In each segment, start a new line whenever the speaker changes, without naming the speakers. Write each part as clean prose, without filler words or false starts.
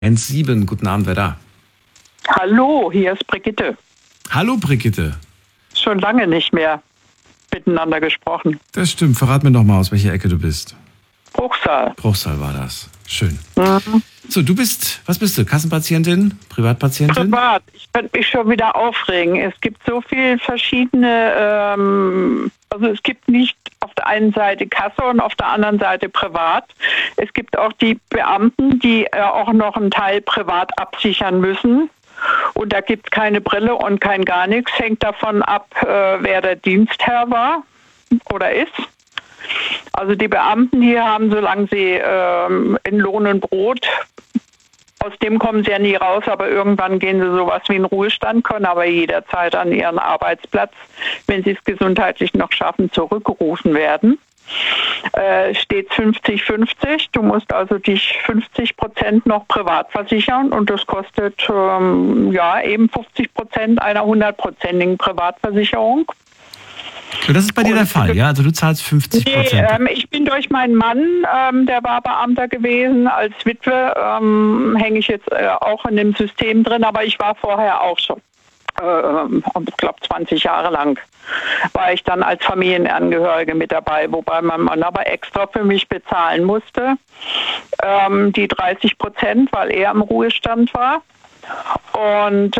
1,7. Guten Abend, wer da?
Hallo, hier ist Brigitte.
Hallo Brigitte.
Schon lange nicht mehr miteinander gesprochen.
Das stimmt. Verrat mir doch mal, aus welcher Ecke du bist.
Bruchsal.
Bruchsal war das. Schön.
Mhm.
So, was bist du? Kassenpatientin? Privatpatientin?
Privat. Ich könnte mich schon wieder aufregen. Es gibt so viele verschiedene, also es gibt nicht auf der einen Seite Kasse und auf der anderen Seite privat. Es gibt auch die Beamten, die auch noch einen Teil privat absichern müssen. Und da gibt es keine Brille und kein gar nichts. Hängt davon ab, wer der Dienstherr war oder ist. Also die Beamten hier haben, solange sie in Lohn und Brot, aus dem kommen sie ja nie raus, aber irgendwann gehen sie sowas wie in Ruhestand, können aber jederzeit an ihren Arbeitsplatz, wenn sie es gesundheitlich noch schaffen, zurückgerufen werden. Steht 50-50. Du musst also dich 50% noch privat versichern und das kostet eben 50% einer 100%igen Privatversicherung.
Und das ist bei dir der Fall, ja? Also du zahlst 50%?
Nee, ich bin durch meinen Mann, der war Beamter gewesen, als Witwe hänge ich jetzt auch in dem System drin, aber ich war vorher auch schon. Ich glaube 20 Jahre lang war ich dann als Familienangehörige mit dabei, wobei mein Mann aber extra für mich bezahlen musste, die 30%, weil er im Ruhestand war. Und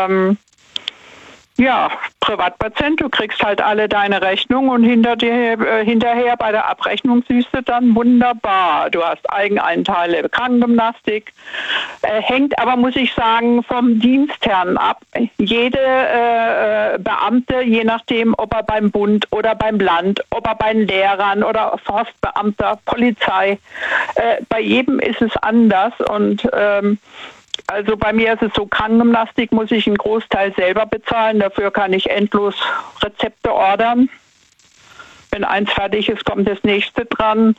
Privatpatient, du kriegst halt alle deine Rechnungen und hinterher bei der Abrechnung siehst du dann wunderbar. Du hast Eigenanteile, Krankengymnastik. Hängt aber, muss ich sagen, vom Dienstherrn ab. Jede Beamte, je nachdem, ob er beim Bund oder beim Land, ob er bei den Lehrern oder Forstbeamter, Polizei, bei jedem ist es anders und also bei mir ist es so, Krankengymnastik muss ich einen Großteil selber bezahlen. Dafür kann ich endlos Rezepte ordern. Wenn eins fertig ist, kommt das nächste dran.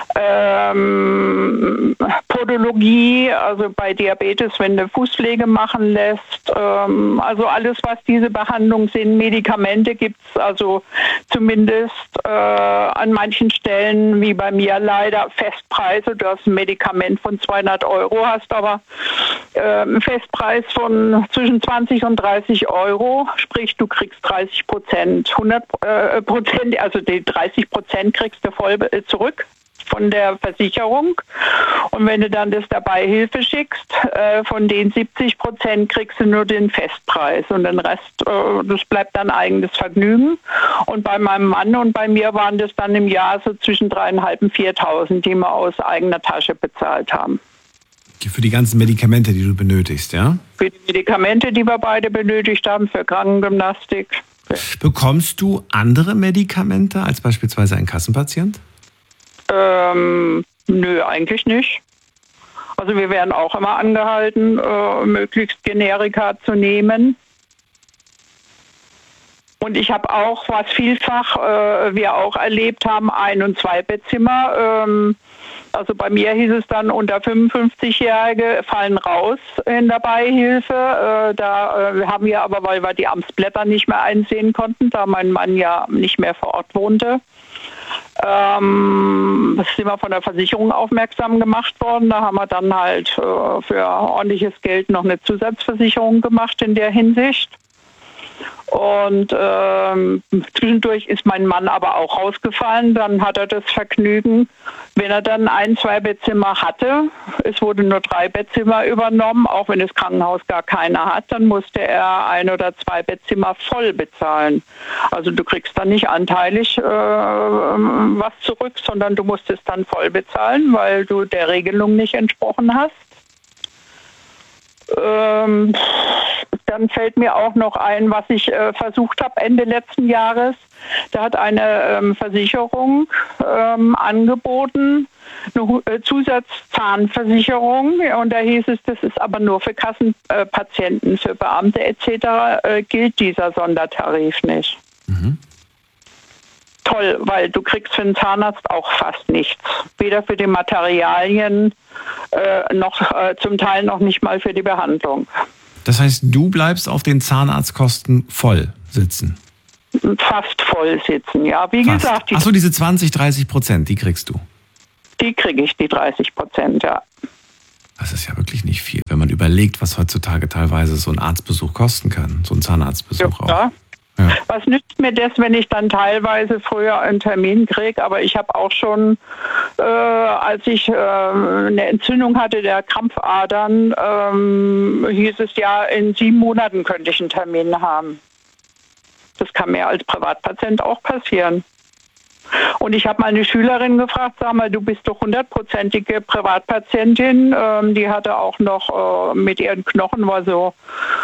Podologie, also bei Diabetes, wenn du Fußpflege machen lässt. Also alles, was diese Behandlungen sind. Medikamente gibt es also zumindest an manchen Stellen, wie bei mir leider, Festpreise. Du hast ein Medikament von 200 Euro, hast aber einen Festpreis von zwischen 20 und 30 Euro. Sprich, du kriegst 30%, 100%, also die 30% kriegst du voll zurück von der Versicherung. Und wenn du dann das dabei Hilfe schickst, von den 70% kriegst du nur den Festpreis. Und den Rest, das bleibt dann eigenes Vergnügen. Und bei meinem Mann und bei mir waren das dann im Jahr so zwischen 3.500 und 4.000, die wir aus eigener Tasche bezahlt haben.
Für die ganzen Medikamente, die du benötigst, ja?
Für die Medikamente, die wir beide benötigt haben, für Krankengymnastik.
Bekommst du andere Medikamente als beispielsweise ein Kassenpatient?
Nö, eigentlich nicht. Also wir werden auch immer angehalten, möglichst Generika zu nehmen. Und ich habe auch, was vielfach wir auch erlebt haben, 1- und 2-Bettzimmer. Also bei mir hieß es dann, unter 55-Jährige fallen raus in der Beihilfe. Da haben wir aber, weil wir die Amtsblätter nicht mehr einsehen konnten, da mein Mann ja nicht mehr vor Ort wohnte, sind wir von der Versicherung aufmerksam gemacht worden. Da haben wir dann halt für ordentliches Geld noch eine Zusatzversicherung gemacht in der Hinsicht. Und zwischendurch ist mein Mann aber auch rausgefallen. Dann hat er das Vergnügen, wenn er dann 1-, 2-Bettzimmer hatte, es wurde nur 3 Bettzimmer übernommen, auch wenn das Krankenhaus gar keine hat, dann musste er 1 oder 2 Bettzimmer voll bezahlen. Also du kriegst dann nicht anteilig was zurück, sondern du musst es dann voll bezahlen, weil du der Regelung nicht entsprochen hast. Dann fällt mir auch noch ein, was ich versucht habe Ende letzten Jahres. Da hat eine Versicherung angeboten, eine Zusatzzahnversicherung. Und da hieß es, das ist aber nur für Kassenpatienten, für Beamte etc. Gilt dieser Sondertarif nicht. Mhm. Toll, weil du kriegst für den Zahnarzt auch fast nichts. Weder für die Materialien noch zum Teil noch nicht mal für die Behandlung.
Das heißt, du bleibst auf den Zahnarztkosten voll sitzen?
Fast voll sitzen, ja. Wie
fast.
gesagt.
Achso, diese 20-30%, die kriegst du?
Die kriege ich, die 30%, ja.
Das ist ja wirklich nicht viel, wenn man überlegt, was heutzutage teilweise so ein Arztbesuch kosten kann, so ein Zahnarztbesuch auch.
Ja. Ja. Was nützt mir das, wenn ich dann teilweise früher einen Termin kriege? Aber ich habe auch schon, als ich eine Entzündung hatte der Krampfadern, hieß es ja, in 7 Monaten könnte ich einen Termin haben. Das kann mir als Privatpatient auch passieren. Und ich habe mal eine Schülerin gefragt, sag mal, du bist doch 100%ige Privatpatientin. Die hatte auch noch mit ihren Knochen, war so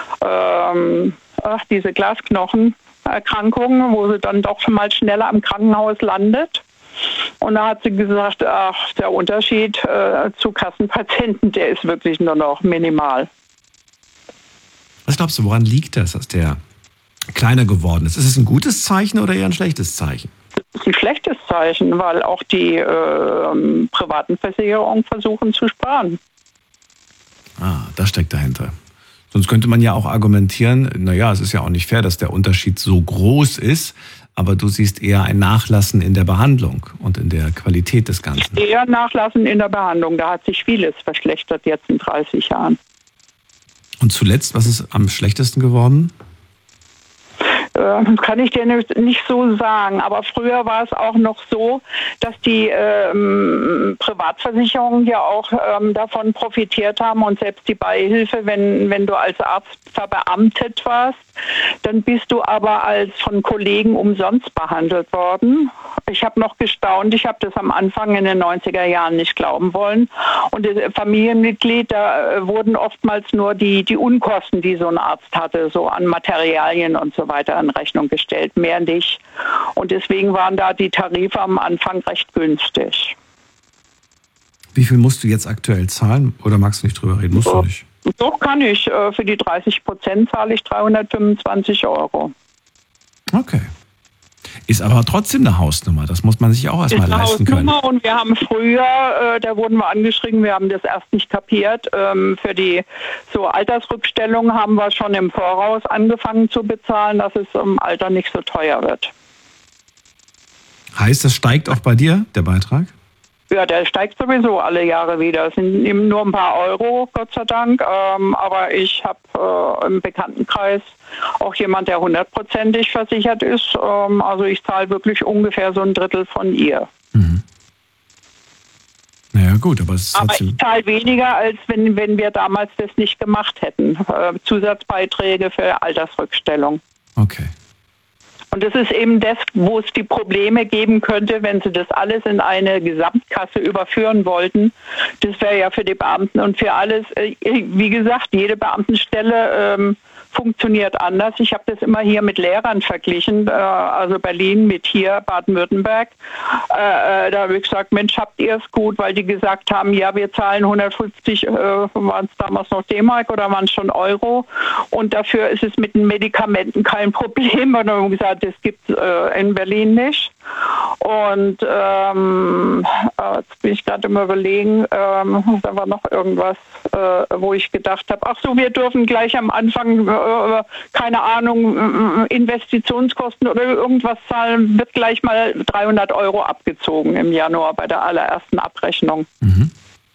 diese Glasknochenerkrankungen, wo sie dann doch schon mal schneller am Krankenhaus landet. Und da hat sie gesagt, ach, der Unterschied zu Kassenpatienten, der ist wirklich nur noch minimal.
Was glaubst du, woran liegt das, dass der kleiner geworden ist? Ist es ein gutes Zeichen oder eher ein schlechtes Zeichen?
Das ist ein schlechtes Zeichen, weil auch die privaten Versicherungen versuchen zu sparen.
Ah, das steckt dahinter. Sonst könnte man ja auch argumentieren, naja, es ist ja auch nicht fair, dass der Unterschied so groß ist, aber du siehst eher ein Nachlassen in der Behandlung und in der Qualität des Ganzen.
Eher Nachlassen in der Behandlung, da hat sich vieles verschlechtert jetzt in 30 Jahren.
Und zuletzt, was ist am schlechtesten geworden?
Kann ich dir nicht so sagen, aber früher war es auch noch so, dass die Privatversicherungen ja auch davon profitiert haben und selbst die Beihilfe, wenn du als Arzt verbeamtet warst, dann bist du aber als von Kollegen umsonst behandelt worden. Ich habe noch gestaunt, ich habe das am Anfang in den 90er Jahren nicht glauben wollen. Und das Familienmitglied, da wurden oftmals nur die Unkosten, die so ein Arzt hatte, so an Materialien und so weiter in Rechnung gestellt, mehr nicht. Und deswegen waren da die Tarife am Anfang recht günstig.
Wie viel musst du jetzt aktuell zahlen? Oder magst du nicht drüber reden? Musst du nicht?
Doch, kann ich. Für die 30% zahle ich 325 €.
Okay. Ist aber trotzdem eine Hausnummer. Das muss man sich auch erstmal leisten können. Ist eine Hausnummer
und wir haben früher, da wurden wir angeschrieben, wir haben das erst nicht kapiert, für die so Altersrückstellung haben wir schon im Voraus angefangen zu bezahlen, dass es im Alter nicht so teuer wird.
Heißt, das steigt auch bei dir, der Beitrag?
Ja, der steigt sowieso alle Jahre wieder. Es sind eben nur ein paar Euro, Gott sei Dank. Aber ich habe im Bekanntenkreis auch jemand, der 100%ig versichert ist. Also ich zahle wirklich ungefähr so ein Drittel von ihr.
Mhm. Naja gut, aber es ist trotzdem...
Aber ich zahle weniger, als wenn wir damals das nicht gemacht hätten. Zusatzbeiträge für Altersrückstellung.
Okay.
Und das ist eben das, wo es die Probleme geben könnte, wenn sie das alles in eine Gesamtkasse überführen wollten. Das wäre ja für die Beamten und für alles, wie gesagt, jede Beamtenstelle funktioniert anders. Ich habe das immer hier mit Lehrern verglichen, also Berlin mit hier Baden-Württemberg. Da habe ich gesagt, Mensch, habt ihr es gut, weil die gesagt haben, ja, wir zahlen 150, waren es damals noch D-Mark oder waren es schon Euro? Und dafür ist es mit den Medikamenten kein Problem. Und dann haben wir gesagt, das gibt es in Berlin nicht. Und jetzt bin ich gerade im Überlegen, da war noch irgendwas, wo ich gedacht habe, ach so, wir dürfen gleich am Anfang, keine Ahnung, Investitionskosten oder irgendwas zahlen, wird gleich mal 300 € abgezogen im Januar bei der allerersten Abrechnung. Mhm.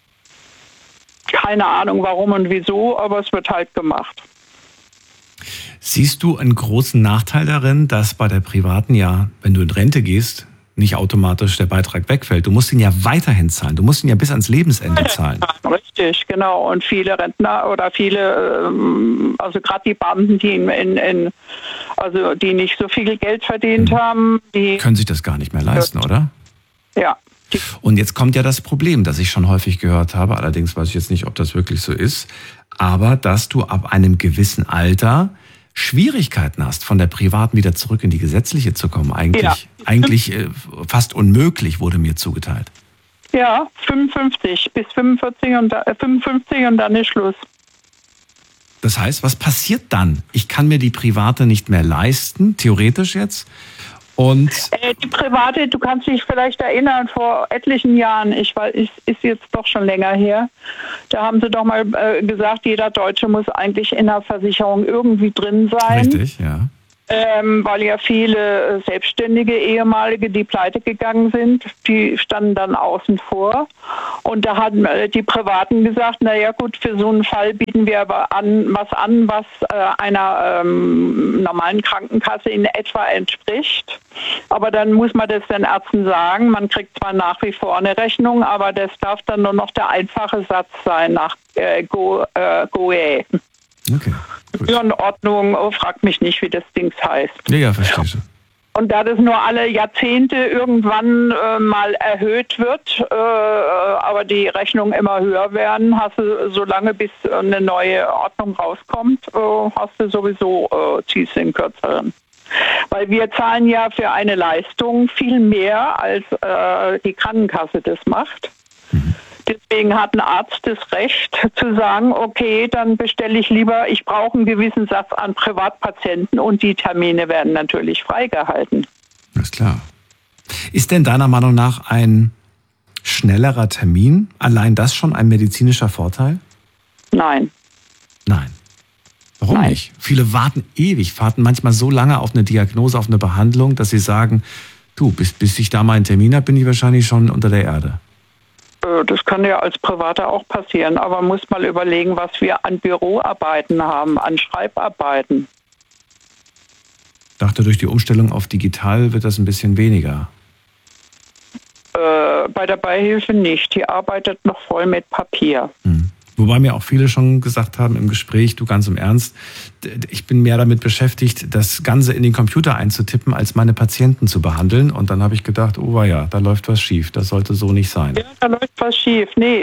Keine Ahnung warum und wieso, aber es wird halt gemacht.
Siehst du einen großen Nachteil darin, dass bei der privaten ja, wenn du in Rente gehst, nicht automatisch der Beitrag wegfällt? Du musst ihn ja weiterhin zahlen. Du musst ihn ja bis ans Lebensende zahlen.
Richtig, genau. Und viele Rentner oder viele, also gerade die Beamten, die also die nicht so viel Geld verdient haben, die
können sich das gar nicht mehr leisten, oder?
Ja.
Und jetzt kommt ja das Problem, das ich schon häufig gehört habe, allerdings weiß ich jetzt nicht, ob das wirklich so ist, aber dass du ab einem gewissen Alter Schwierigkeiten hast, von der privaten wieder zurück in die gesetzliche zu kommen. Eigentlich fast unmöglich, wurde mir zugeteilt.
Ja, 55 bis 45 und dann ist Schluss.
Das heißt, was passiert dann? Ich kann mir die private nicht mehr leisten, theoretisch jetzt. Und
die private, du kannst dich vielleicht erinnern, vor etlichen Jahren, ist jetzt doch schon länger her, da haben sie doch mal gesagt, jeder Deutsche muss eigentlich in der Versicherung irgendwie drin sein.
Richtig, ja.
Weil ja viele selbstständige ehemalige, die pleite gegangen sind, die standen dann außen vor. Und da hatten die Privaten gesagt, naja gut, für so einen Fall bieten wir aber was einer normalen Krankenkasse in etwa entspricht. Aber dann muss man das den Ärzten sagen, man kriegt zwar nach wie vor eine Rechnung, aber das darf dann nur noch der einfache Satz sein nach GOE.
Okay. Gut.
Ja, in Ordnung, frag mich nicht, wie das Ding heißt.
Ja, verstehe schon.
Und da das nur alle Jahrzehnte irgendwann mal erhöht wird, aber die Rechnungen immer höher werden, hast du, solange bis eine neue Ordnung rauskommt, hast du sowieso ziehst den kürzeren. Weil wir zahlen ja für eine Leistung viel mehr, als die Krankenkasse das macht. Deswegen hat ein Arzt das Recht zu sagen, okay, dann bestelle ich lieber, ich brauche einen gewissen Satz an Privatpatienten und die Termine werden natürlich freigehalten.
Ist klar. Ist denn deiner Meinung nach ein schnellerer Termin, allein das schon ein medizinischer Vorteil?
Nein.
Nein. Warum
Nein.
nicht? Viele warten ewig, warten manchmal so lange auf eine Diagnose, auf eine Behandlung, dass sie sagen, du, bis ich da mal einen Termin habe, bin ich wahrscheinlich schon unter der Erde.
Das kann ja als Privater auch passieren, aber man muss mal überlegen, was wir an Büroarbeiten haben, an Schreibarbeiten.
Ich dachte, durch die Umstellung auf digital wird das ein bisschen weniger.
Bei der Beihilfe nicht. Die arbeitet noch voll mit Papier.
Wobei mir auch viele schon gesagt haben im Gespräch, du ganz im Ernst, ich bin mehr damit beschäftigt, das Ganze in den Computer einzutippen, als meine Patienten zu behandeln. Und dann habe ich gedacht, oh ja, da läuft was schief, das sollte so nicht sein.
Ja, da läuft was schief. Nee,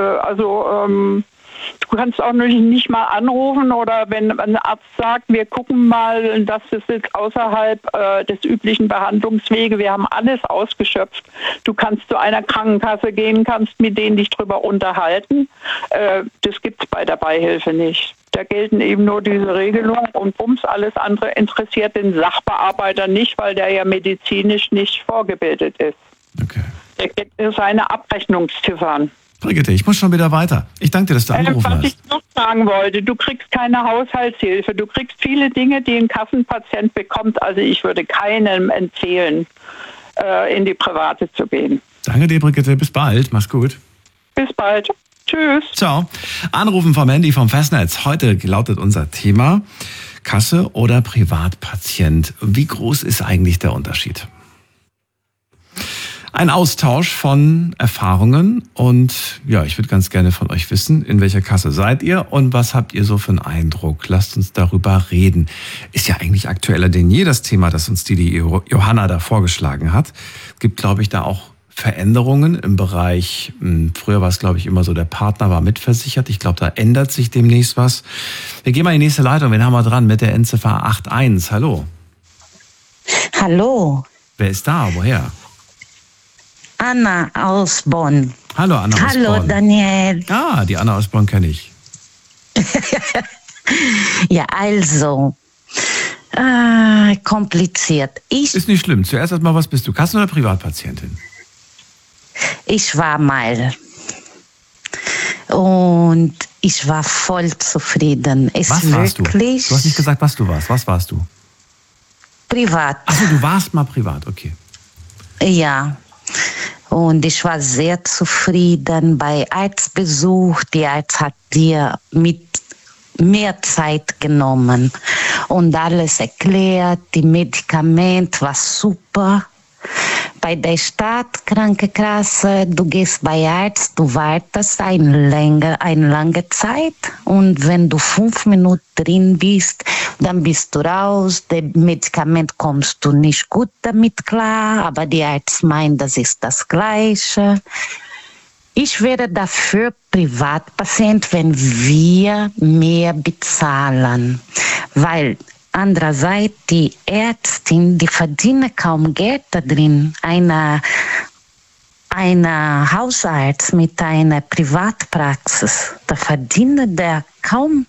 du kannst auch nicht mal anrufen oder wenn ein Arzt sagt, wir gucken mal, das ist jetzt außerhalb des üblichen Behandlungsweges, wir haben alles ausgeschöpft. Du kannst zu einer Krankenkasse gehen, kannst mit denen dich drüber unterhalten. Das gibt's bei der Beihilfe nicht. Da gelten eben nur diese Regelungen und bums, alles andere interessiert den Sachbearbeiter nicht, weil der ja medizinisch nicht vorgebildet ist.
Okay.
Der kennt seine Abrechnungsziffern.
Brigitte, ich muss schon wieder weiter. Ich danke dir, dass du angerufen hast.
Was ich noch sagen wollte, du kriegst keine Haushaltshilfe. Du kriegst viele Dinge, die ein Kassenpatient bekommt. Also ich würde keinem empfehlen, in die Private zu gehen.
Danke dir, Brigitte. Bis bald. Mach's gut.
Bis bald. Tschüss.
Ciao. Anrufen vom Handy vom Festnetz. Heute lautet unser Thema Kasse oder Privatpatient. Wie groß ist eigentlich der Unterschied? Ein Austausch von Erfahrungen und ja, ich würde ganz gerne von euch wissen, in welcher Kasse seid ihr und was habt ihr so für einen Eindruck? Lasst uns darüber reden. Ist ja eigentlich aktueller denn je das Thema, das uns die Johanna da vorgeschlagen hat. Gibt, glaube ich, da auch Veränderungen im Bereich, früher war es, glaube ich, immer so, der Partner war mitversichert. Ich glaube, da ändert sich demnächst was. Wir gehen mal in die nächste Leitung. Wen haben wir dran mit der Endziffer 81? Hallo.
Hallo.
Wer ist da? Woher?
Anna aus Bonn.
Hallo Anna aus Bonn.
Hallo Daniel.
Ah, die Anna aus Bonn kenne ich.
Ja, also, kompliziert.
Ist nicht schlimm. Zuerst erstmal, was bist du? Kassen- oder Privatpatientin?
Ich war mal und ich war voll zufrieden.
Was warst du? Du hast nicht gesagt, was du warst. Was warst du?
Privat.
Achso, du warst mal privat, okay.
Ja. Und ich war sehr zufrieden bei Arztbesuch. Die Arzt hat dir mit mehr Zeit genommen und alles erklärt. Die Medikament war super. Bei der Stadtkrankenkasse, du gehst bei Arzt, du wartest eine lange Zeit und wenn du 5 Minuten drin bist, dann bist du raus. Das Medikament kommst du nicht gut damit klar, aber die Arzt meint, das ist das Gleiche. Ich wäre dafür Privatpatient, wenn wir mehr bezahlen, weil andererseits die Ärztin, die verdienen kaum Geld da drin. Ein Hausarzt mit einer Privatpraxis, da verdient der kaum.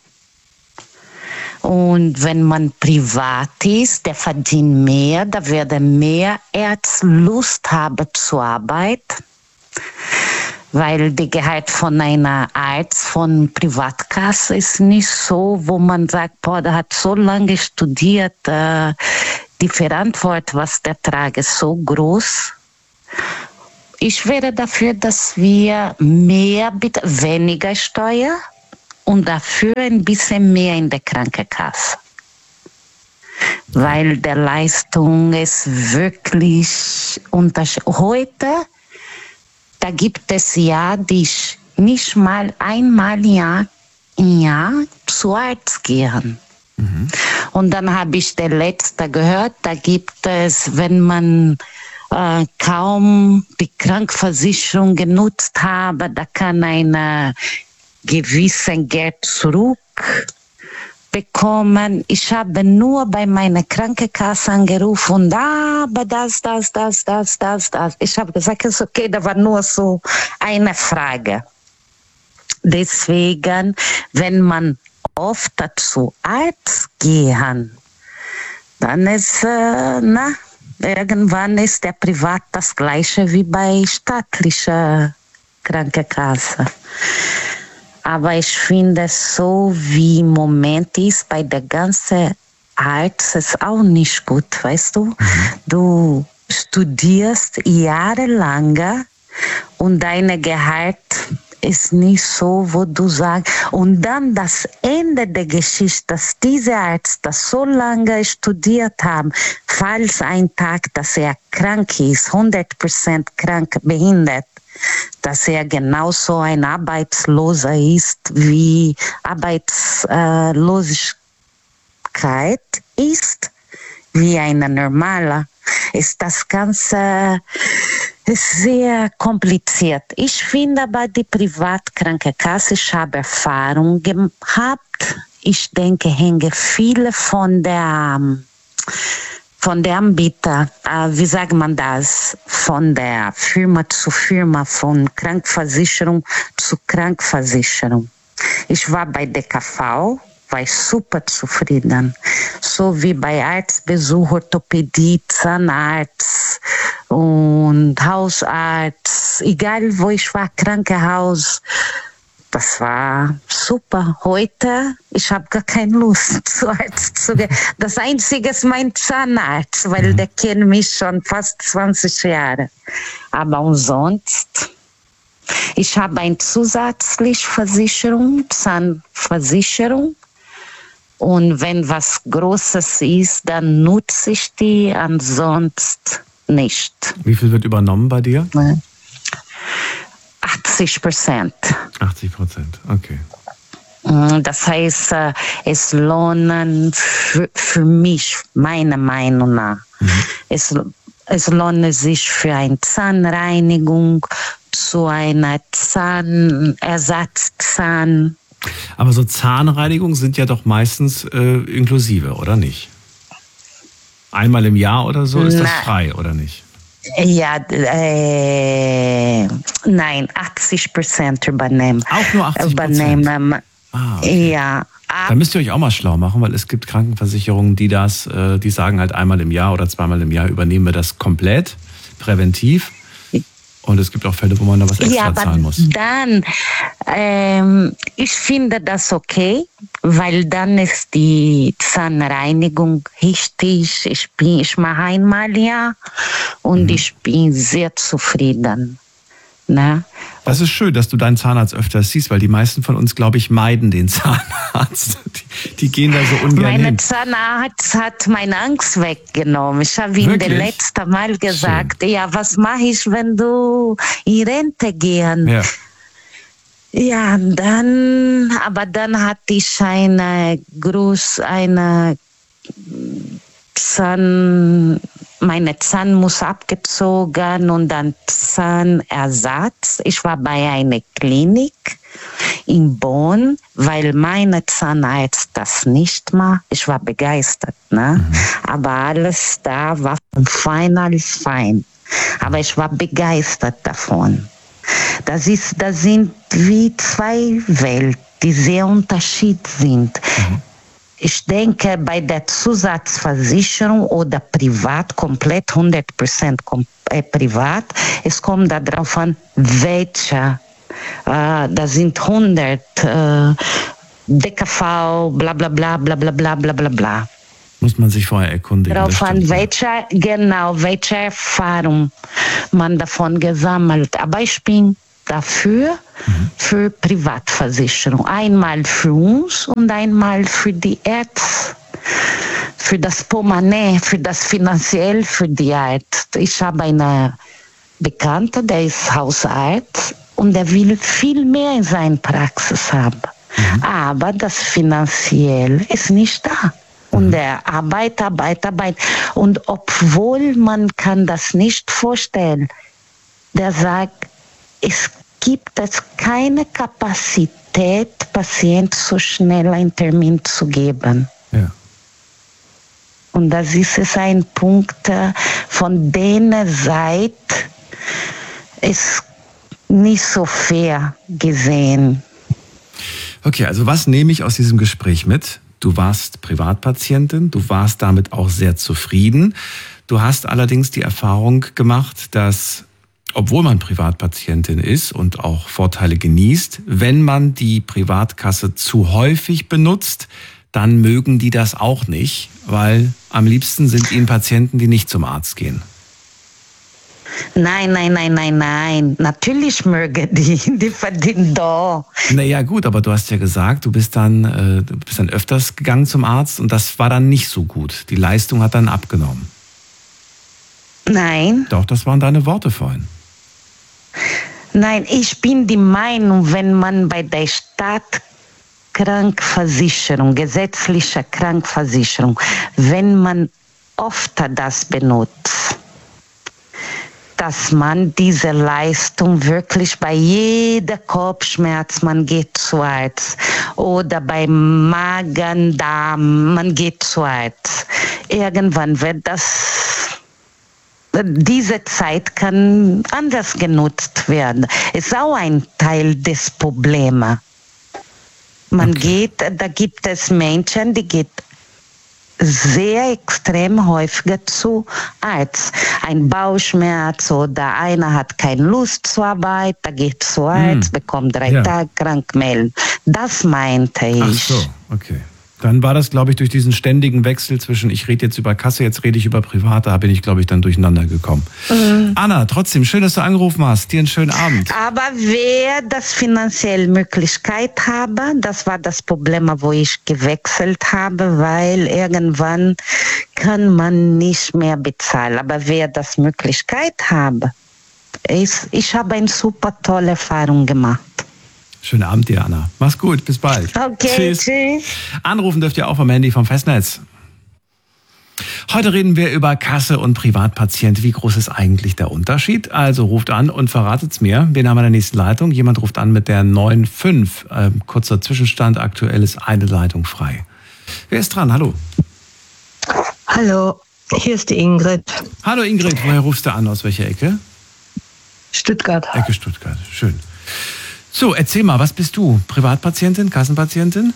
Und wenn man privat ist, der verdient mehr, da werden mehr Ärzte Lust haben zur Arbeit. weil die Gehalt von einer Arzt von Privatkasse ist nicht so, wo man sagt, boah, der hat so lange studiert, die Verantwortung, was der trage, ist so groß. Ich wäre dafür, dass wir weniger Steuer und dafür ein bisschen mehr in der Krankenkasse. Weil die Leistung ist wirklich unterschiedlich. Heute, da gibt es ja, die nicht mal einmal im Jahr zu Arzt gehen. Mhm. Und dann habe ich der letzte gehört, da gibt es, wenn man kaum die Krankenversicherung genutzt habe, da kann ein gewissen Geld zurückbekommen. Ich habe nur bei meiner Krankenkasse angerufen und aber das. Ich habe gesagt, ist okay, da war nur so eine Frage. Deswegen, wenn man oft zu Arzt gehen, dann ist, irgendwann ist der Privat das Gleiche wie bei staatlicher Krankenkasse. Aber ich finde, so wie im Moment ist, bei der ganzen Arzt ist auch nicht gut, weißt du? Mhm. Du studierst jahrelang und dein Gehalt ist nicht so, wo du sagst, und dann das Ende der Geschichte, dass diese Ärzte so lange studiert haben, falls ein Tag, dass er krank ist, 100% krank, behindert, dass er genauso ein Arbeitsloser ist, wie Arbeitslosigkeit ist, wie ein normaler, ist das Ganze sehr kompliziert. Ich finde aber die Privatkrankenkasse, ich habe Erfahrung gehabt. Ich denke, hänge viele von der Anbieter, wie sagt man das, von der Firma zu Firma, von Krankenversicherung zu Krankenversicherung. Ich war bei DKV, war ich super zufrieden. So wie bei Arztbesuch, Orthopädie, Zahnarzt und Hausarzt, egal wo ich war, Krankenhaus, das war super. Heute, ich habe gar keine Lust zu Arzt zu gehen. Das Einzige ist mein Zahnarzt, weil der kennt mich schon fast 20 Jahre. Aber umsonst, ich habe eine zusätzliche Versicherung, Zahnversicherung. Und wenn was Großes ist, dann nutze ich die, ansonsten nicht.
Wie viel wird übernommen bei dir?
80%.
80%, okay.
Das heißt, es lohnt für mich, meiner Meinung nach, es lohnt sich für eine Zahnreinigung, zu einer Zahnersatzzahn.
Aber so Zahnreinigungen sind ja doch meistens inklusive, oder nicht? Einmal im Jahr oder so ist das frei, oder nicht?
Ja, nein, 80% übernehmen.
Auch nur 80%?
Übernehmen.
Okay.
Ja.
Da müsst ihr euch auch mal schlau machen, weil es gibt Krankenversicherungen, die sagen halt einmal im Jahr oder zweimal im Jahr übernehmen wir das komplett, präventiv. Und es gibt auch Fälle, wo man da was extra zahlen muss.
Dann, ich finde das okay, weil dann ist die Zahnreinigung richtig. Ich mache einmal im Jahr und ich bin sehr zufrieden. Ne?
Das ist schön, dass du deinen Zahnarzt öfter siehst, weil die meisten von uns, glaube ich, meiden den Zahnarzt. Die gehen da so ungern hin.
Mein Zahnarzt hat meine Angst weggenommen. Ich habe ihm das letzte Mal gesagt, schön. Ja, was mache ich, wenn du in Rente gehen? Ja. Ja, aber dann hatte ich meine Zahn muss abgezogen und dann Zahnersatz. Ich war bei einer Klinik in Bonn, weil meine Zahnarzt das nicht macht. Ich war begeistert, ne? Aber alles da war fein. Aber ich war begeistert davon. Das sind wie zwei Welten, die sehr unterschiedlich sind. Ich denke, bei der Zusatzversicherung oder privat, komplett 100% privat, es kommt darauf an, welche. Da sind 100 DKV, bla bla bla bla bla bla bla bla bla.
Muss man sich vorher erkundigen.
Darauf an, welche Erfahrung man davon gesammelt. Aber ich bin dafür, für Privatversicherung. Einmal für uns und einmal für die Ärzte. Für das Portemonnaie, für das finanziell, für die Ärzte. Ich habe eine Bekannte, der ist Hausarzt und der will viel mehr in seiner Praxis haben. Aber das Finanziell ist nicht da. Und der Arbeit. Und obwohl man kann das nicht vorstellen, der sagt, es gibt es keine Kapazität, Patient so schnell einen Termin zu geben.
Ja.
Und das ist es ein Punkt, von denen Seite ist nicht so fair gesehen.
Okay, also was nehme ich aus diesem Gespräch mit? Du warst Privatpatientin, du warst damit auch sehr zufrieden. Du hast allerdings die Erfahrung gemacht, dass, obwohl man Privatpatientin ist und auch Vorteile genießt, wenn man die Privatkasse zu häufig benutzt, dann mögen die das auch nicht, weil am liebsten sind ihnen Patienten, die nicht zum Arzt gehen.
Nein. Natürlich mögen die verdienen da.
Naja gut, aber du hast ja gesagt, du bist dann öfters gegangen zum Arzt und das war dann nicht so gut. Die Leistung hat dann abgenommen.
Nein.
Doch, das waren deine Worte vorhin.
Nein, ich bin die Meinung, wenn man bei der Staatskrankversicherung, gesetzliche Krankversicherung, wenn man öfter das benutzt, dass man diese Leistung wirklich bei jeder Kopfschmerz, man geht zu Arzt, oder beim Magen-Darm, man geht zu Arzt. Irgendwann wird diese Zeit kann anders genutzt werden. Ist auch ein Teil des Problems. Da gibt es Menschen, die gehen sehr extrem häufiger zu Arzt. Ein Bauchschmerz oder einer hat keine Lust zur Arbeit, da geht zu Arzt, bekommt 3 Tage Krankmeldung. Das meinte ich.
Ach so, okay. Dann war das, glaube ich, durch diesen ständigen Wechsel zwischen ich rede jetzt über Kasse, jetzt rede ich über Private, da bin ich, glaube ich, dann durcheinander gekommen. Anna, trotzdem, schön, dass du angerufen hast. Dir einen schönen Abend.
Aber wer das finanziell Möglichkeit habe, das war das Problem, wo ich gewechselt habe, weil irgendwann kann man nicht mehr bezahlen. Aber wer das Möglichkeit habe, ich habe eine super tolle Erfahrung gemacht.
Schönen Abend dir, Anna. Mach's gut, bis bald.
Okay, tschüss.
Anrufen dürft ihr auch vom Handy vom Festnetz. Heute reden wir über Kasse und Privatpatient. Wie groß ist eigentlich der Unterschied? Also ruft an und verratet's mir. Wen haben wir in der nächsten Leitung? Jemand ruft an mit der 95. Kurzer Zwischenstand, aktuell ist eine Leitung frei. Wer ist dran? Hallo.
Hallo, hier ist die Ingrid.
Hallo Ingrid, woher rufst du an? Aus welcher Ecke?
Stuttgart.
Ecke Stuttgart, schön. So, erzähl mal, was bist du? Privatpatientin, Kassenpatientin?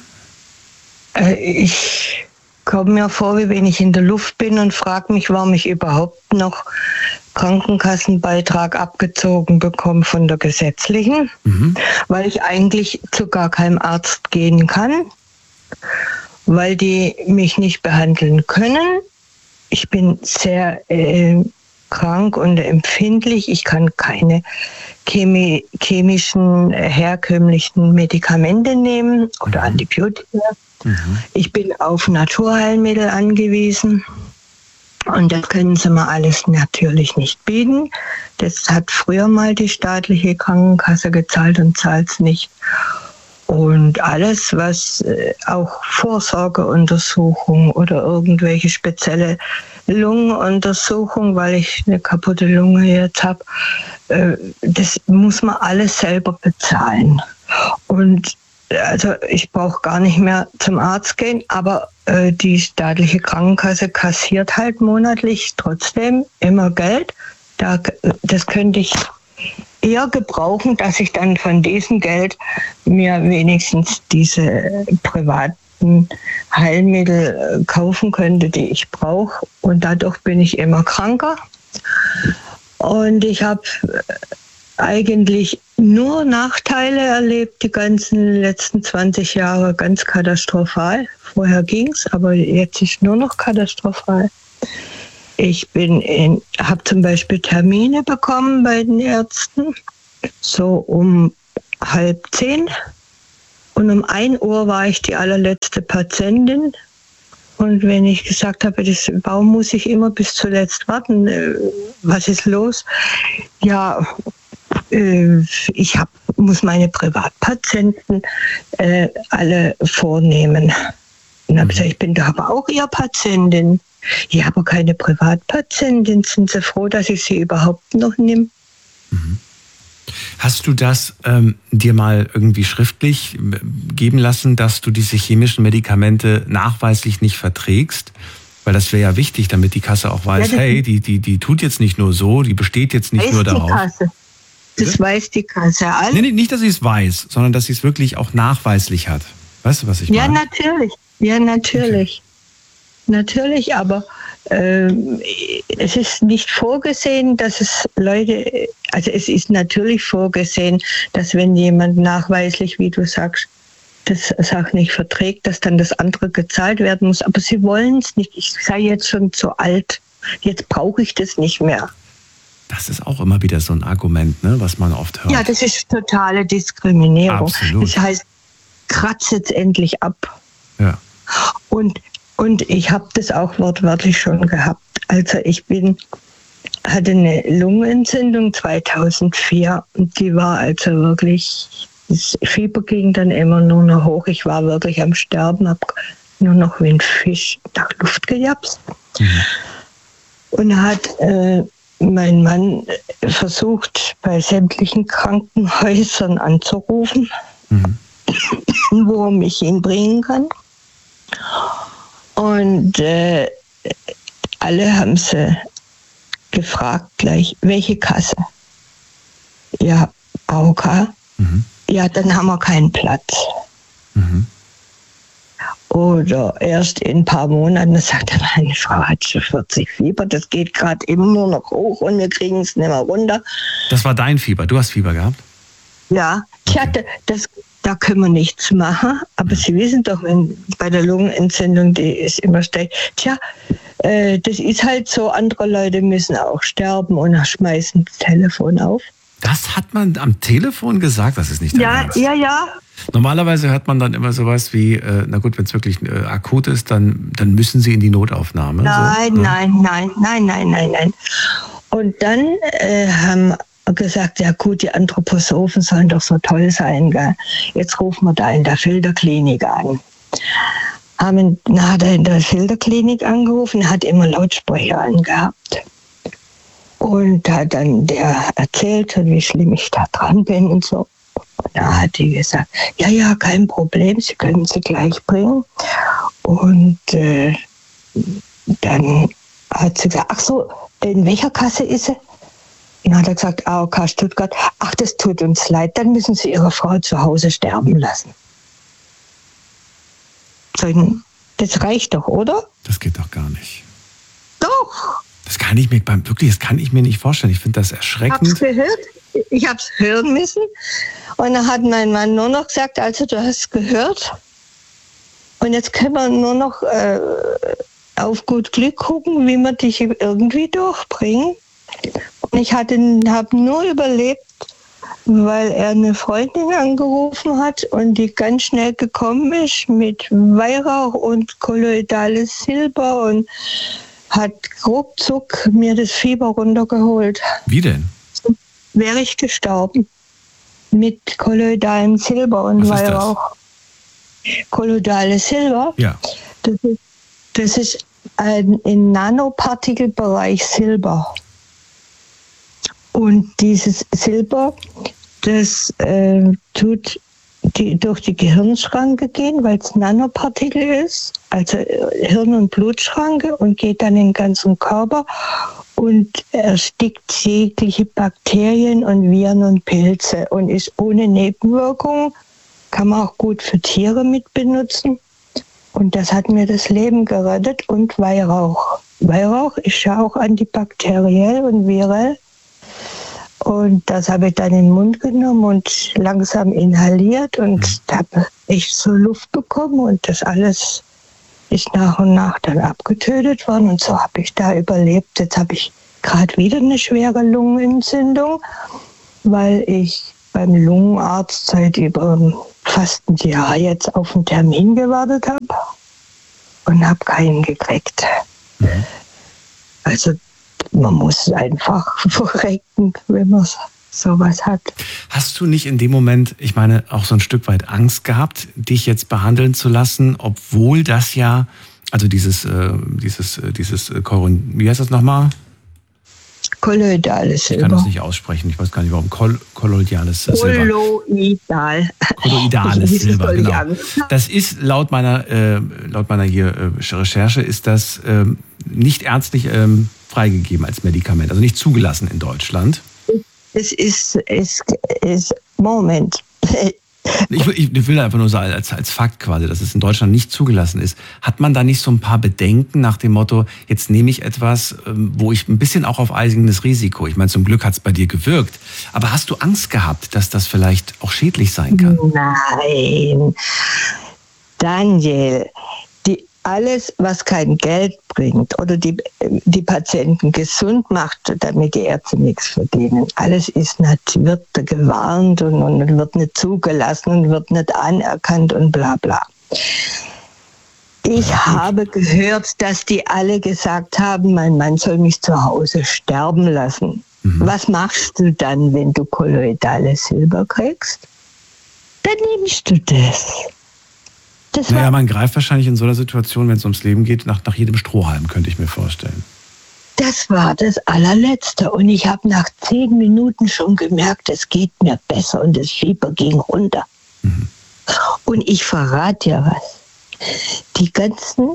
Ich komme mir vor, wie wenn ich in der Luft bin und frage mich, warum ich überhaupt noch Krankenkassenbeitrag abgezogen bekomme von der gesetzlichen, weil ich eigentlich zu gar keinem Arzt gehen kann, weil die mich nicht behandeln können. Ich bin sehr krank und empfindlich. Ich kann keine chemischen, herkömmlichen Medikamente nehmen oder Antibiotika. Ich bin auf Naturheilmittel angewiesen und das können sie mir alles natürlich nicht bieten. Das hat früher mal die staatliche Krankenkasse gezahlt und zahlt es nicht. Und alles, was auch Vorsorgeuntersuchung oder irgendwelche spezielle Lungenuntersuchung, weil ich eine kaputte Lunge jetzt habe, das muss man alles selber bezahlen. Und also ich brauche gar nicht mehr zum Arzt gehen, aber die staatliche Krankenkasse kassiert halt monatlich trotzdem immer Geld. Das könnte ich eher gebrauchen, dass ich dann von diesem Geld mir wenigstens diese besten Heilmittel kaufen könnte, die ich brauche. Und dadurch bin ich immer kranker. Und ich habe eigentlich nur Nachteile erlebt, die ganzen letzten 20 Jahre, ganz katastrophal. Vorher ging es, aber jetzt ist nur noch katastrophal. Ich habe zum Beispiel Termine bekommen bei den Ärzten, so um 9:30. Und um 1 Uhr war ich die allerletzte Patientin. Und wenn ich gesagt habe, warum muss ich immer bis zuletzt warten? Was ist los? Ja, ich muss meine Privatpatienten alle vornehmen. Und habe gesagt, ich bin doch aber auch Ihre Patientin. Ja, aber keine Privatpatientin. Sind Sie froh, dass ich sie überhaupt noch nehme?
Mhm. Hast du das dir mal irgendwie schriftlich geben lassen, dass du diese chemischen Medikamente nachweislich nicht verträgst? Weil das wäre ja wichtig, damit die Kasse auch weiß, ja, hey, die tut jetzt nicht nur so, die besteht jetzt nicht nur darauf.
Kasse. Das weiß die Kasse alle.
Nee, nicht, dass sie es weiß, sondern dass sie es wirklich auch nachweislich hat. Weißt du, was ich meine?
Ja, natürlich. Ja, natürlich. Okay. Natürlich, aber es ist nicht vorgesehen, dass es es ist natürlich vorgesehen, dass wenn jemand nachweislich, wie du sagst, das Sache nicht verträgt, dass dann das andere gezahlt werden muss. Aber sie wollen es nicht. Ich sei jetzt schon zu alt. Jetzt brauche ich das nicht mehr.
Das ist auch immer wieder so ein Argument, ne, was man oft hört.
Ja, das ist totale Diskriminierung.
Absolut.
Das heißt, kratzt jetzt endlich ab.
Ja.
Und ich habe das auch wortwörtlich schon gehabt. Also hatte eine Lungenentzündung 2004 und die war also wirklich, das Fieber ging dann immer nur noch hoch. Ich war wirklich am Sterben, habe nur noch wie ein Fisch nach Luft gejapst. Mhm. Und hat mein Mann versucht, bei sämtlichen Krankenhäusern anzurufen, wo er mich hinbringen kann. Und alle haben sie gefragt gleich, welche Kasse? Ja, AOK. Mhm. Ja, dann haben wir keinen Platz. Mhm. Oder erst in ein paar Monaten sagt er, meine Frau hat schon 40 Fieber, das geht gerade eben nur noch hoch und wir kriegen es nicht mehr runter.
Das war dein Fieber, du hast Fieber gehabt?
Ja, okay. Da können wir nichts machen, aber Sie wissen doch, wenn bei der Lungenentzündung, die ist immer steigt, das ist halt so, andere Leute müssen auch sterben und schmeißen das Telefon auf.
Das hat man am Telefon gesagt, das ist nicht dein Ernst.
Ja.
Normalerweise hört man dann immer sowas wie, na gut, wenn es wirklich akut ist, dann müssen Sie in die Notaufnahme.
Nein. Und dann haben gesagt, ja gut, die Anthroposophen sollen doch so toll sein, gell? Jetzt rufen wir da in der Filterklinik an. Dann hat er in der Filterklinik angerufen, hat immer Lautsprecher angehabt. Und hat dann der erzählt, wie schlimm ich da dran bin und so. Und da hat die gesagt, ja, kein Problem, Sie können sie gleich bringen. Und dann hat sie gesagt, ach so, in welcher Kasse ist sie? Und dann hat er gesagt, AOK Stuttgart, ach, das tut uns leid, dann müssen Sie Ihre Frau zu Hause sterben lassen. Das reicht doch, oder?
Das geht doch gar nicht.
Doch.
Das kann ich mir nicht vorstellen. Ich finde das erschreckend.
Ich habe es hören müssen. Und dann hat mein Mann nur noch gesagt, also du hast gehört. Und jetzt können wir nur noch auf gut Glück gucken, wie wir dich irgendwie durchbringen. Und ich habe nur überlebt, weil er eine Freundin angerufen hat und die ganz schnell gekommen ist mit Weihrauch und kolloidales Silber und hat ruckzuck mir das Fieber runtergeholt.
Wie denn?
Wäre ich gestorben. Mit kolloidalem Silber und Weihrauch. Kolloidales Silber?
Ja.
Das ist im Nanopartikelbereich Silber. Und dieses Silber, das tut durch die Gehirnschranke gehen, weil es Nanopartikel ist, also Hirn- und Blutschranke, und geht dann in den ganzen Körper und erstickt jegliche Bakterien und Viren und Pilze und ist ohne Nebenwirkungen, kann man auch gut für Tiere mit benutzen Und das hat mir das Leben gerettet. Und Weihrauch. Weihrauch ist ja auch antibakteriell und virell. Und das habe ich dann in den Mund genommen und langsam inhaliert. Und da habe ich so Luft bekommen. Und das alles ist nach und nach dann abgetötet worden. Und so habe ich da überlebt. Jetzt habe ich gerade wieder eine schwere Lungenentzündung, weil ich beim Lungenarzt seit über fast ein Jahr jetzt auf einen Termin gewartet habe und habe keinen gekriegt. Also man muss einfach verrecken, wenn man sowas hat.
Hast du nicht in dem Moment, ich meine, auch so ein Stück weit Angst gehabt, dich jetzt behandeln zu lassen, obwohl das ja, also dieses wie heißt das nochmal?
Kolloidales Silber.
Ich kann das nicht aussprechen, ich weiß gar nicht warum. Kolloidales Silber. Kolloidales Silber, genau. Das ist laut meiner hier Recherche, ist das nicht ärztlich freigegeben als Medikament, also nicht zugelassen in Deutschland.
Es ist Moment.
Ich will einfach nur sagen, als Fakt quasi, dass es in Deutschland nicht zugelassen ist. Hat man da nicht so ein paar Bedenken nach dem Motto, jetzt nehme ich etwas, wo ich ein bisschen auch auf eigenes Risiko, ich meine, zum Glück hat es bei dir gewirkt, aber hast du Angst gehabt, dass das vielleicht auch schädlich sein kann?
Nein, Daniel, alles, was kein Geld bringt oder die Patienten gesund macht, damit die Ärzte nichts verdienen, alles wird gewarnt und wird nicht zugelassen und wird nicht anerkannt und bla bla. Ich habe gehört, dass die alle gesagt haben, mein Mann soll mich zu Hause sterben lassen. Was machst du dann, wenn du kolloidales Silber kriegst? Dann nimmst du das.
Naja, man greift wahrscheinlich in so einer Situation, wenn es ums Leben geht, nach jedem Strohhalm, könnte ich mir vorstellen.
Das war das allerletzte. Und ich habe nach 10 Minuten schon gemerkt, es geht mir besser und das Fieber ging runter. Und ich verrate dir was. Die ganzen,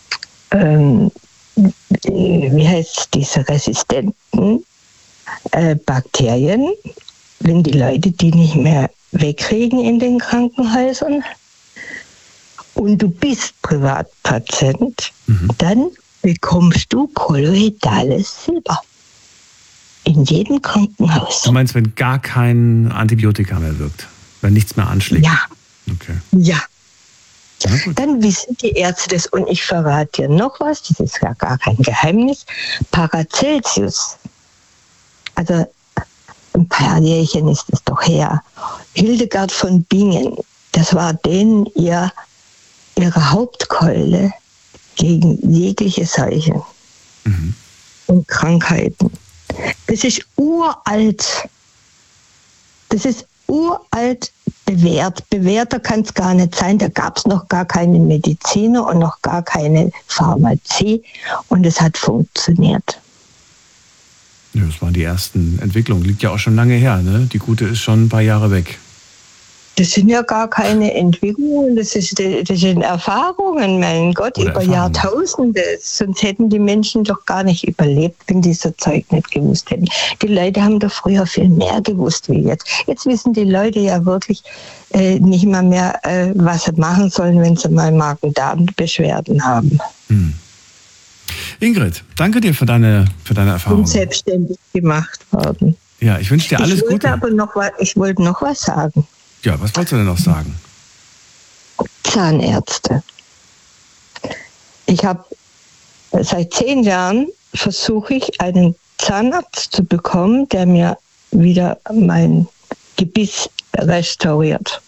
wie heißt diese resistenten Bakterien, wenn die Leute die nicht mehr wegkriegen in den Krankenhäusern, und du bist Privatpatient, dann bekommst du kolloidales Silber. In jedem Krankenhaus.
Du meinst, wenn gar kein Antibiotika mehr wirkt? Wenn nichts mehr anschlägt?
Ja.
Okay.
Ja. Dann wissen die Ärzte das. Und ich verrate dir noch was, das ist ja gar kein Geheimnis. Paracelsus, also ein paar Jährchen ist es doch her, Hildegard von Bingen, das war denen ihre Hauptkeule gegen jegliche Seuchen und Krankheiten. Das ist uralt. Das ist uralt bewährt. Bewährter kann es gar nicht sein. Da gab es noch gar keine Mediziner und noch gar keine Pharmazie. Und es hat funktioniert.
Ja, das waren die ersten Entwicklungen. Liegt ja auch schon lange her, ne? Die gute ist schon ein paar Jahre weg.
Das sind ja gar keine Entwicklungen, das sind Erfahrungen, mein Gott, oder über Jahrtausende. Sonst hätten die Menschen doch gar nicht überlebt, wenn die so Zeug nicht gewusst hätten. Die Leute haben doch früher viel mehr gewusst wie jetzt. Jetzt wissen die Leute ja wirklich nicht mal mehr, was sie machen sollen, wenn sie mal Magen-Darm-Beschwerden haben.
Ingrid, danke dir für deine Erfahrung.
Und selbstständig gemacht worden.
Ja, ich wünsche dir alles Gute.
Ich wollte noch was sagen.
Ja, was wolltest du denn noch sagen?
Zahnärzte. Ich habe seit 10 Jahren versuche ich, einen Zahnarzt zu bekommen, der mir wieder mein Gebiss restauriert.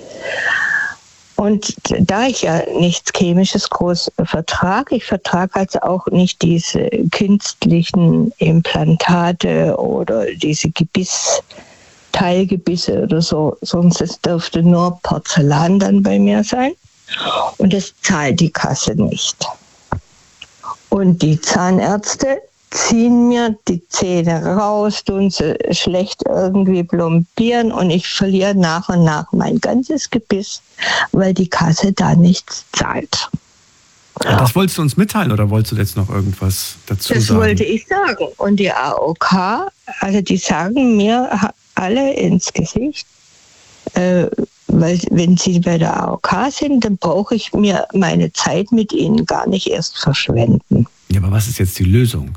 Und da ich ja nichts Chemisches groß vertrage, ich vertrage also auch nicht diese künstlichen Implantate oder diese Teilgebisse oder so, sonst es dürfte nur Porzellan dann bei mir sein. Und das zahlt die Kasse nicht. Und die Zahnärzte ziehen mir die Zähne raus, tun sie schlecht irgendwie plombieren und ich verliere nach und nach mein ganzes Gebiss, weil die Kasse da nichts zahlt.
Ja. Das wolltest du uns mitteilen oder wolltest du jetzt noch irgendwas dazu sagen?
Das wollte ich sagen. Und die AOK, also die sagen mir alle ins Gesicht, Weil wenn Sie bei der AOK sind, dann brauche ich mir meine Zeit mit Ihnen gar nicht erst verschwenden.
Ja, aber was ist jetzt die Lösung?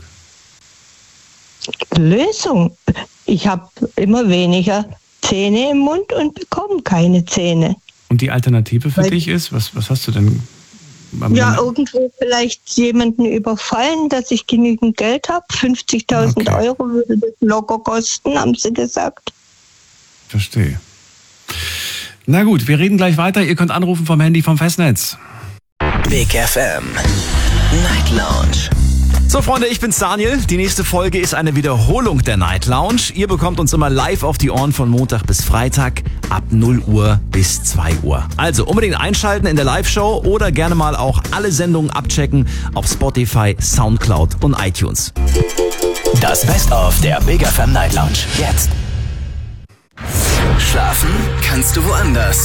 Lösung? Ich habe immer weniger Zähne im Mund und bekomme keine Zähne.
Und die Alternative für dich ist, was hast du denn?
Ja, irgendwo vielleicht jemanden überfallen, dass ich genügend Geld habe. 50.000 Euro würde das locker kosten, haben Sie gesagt.
Verstehe. Na gut, wir reden gleich weiter. Ihr könnt anrufen vom Handy vom Festnetz.
Big FM Night Lounge.
So Freunde, ich bin's Daniel. Die nächste Folge ist eine Wiederholung der Night Lounge. Ihr bekommt uns immer live auf die Ohren von Montag bis Freitag ab 0 Uhr bis 2 Uhr. Also unbedingt einschalten in der Live-Show oder gerne mal auch alle Sendungen abchecken auf Spotify, Soundcloud und iTunes.
Das Best-of der Big FM Night Lounge. Jetzt. Schlafen kannst du woanders.